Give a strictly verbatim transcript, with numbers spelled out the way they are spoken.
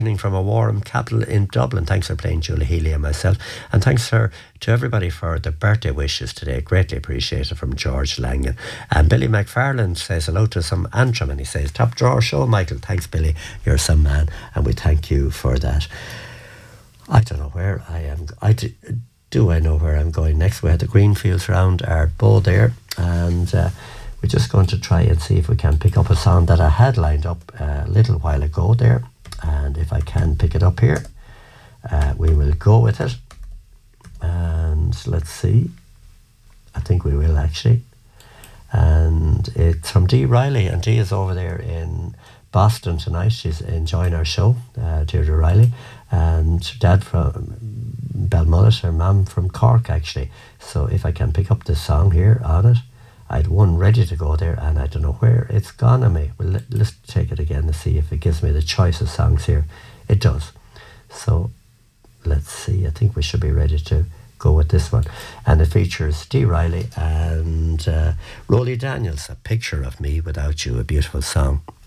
from a warm capital in Dublin. Thanks for playing, Julie Healy and myself. And thanks for, to everybody for the birthday wishes today. Greatly appreciated from George Langan. And Billy McFarland says hello to some Antrim, and he says, top drawer show, Michael. Thanks, Billy. You're some man, and we thank you for that. I don't know where I am. I do, do I know where I'm going next? We had the Greenfields round our bow there, and uh, we're just going to try and see if we can pick up a song that I had lined up a little while ago there. And if I can pick it up here, uh, we will go with it. And let's see. I think we will actually. And it's from Dee Riley. And Dee is over there in Boston tonight. She's enjoying our show, uh, Deirdre Riley. And her dad from Belmullet, her mum from Cork actually. So if I can pick up this song here on it. I had one ready to go there, and I don't know where it's gone on me. Well, let, let's take it again to see if it gives me the choice of songs here. It does. So let's see. I think we should be ready to go with this one. And it features Dee Riley and uh, Rolly Daniels, A Picture of Me Without You, a beautiful song.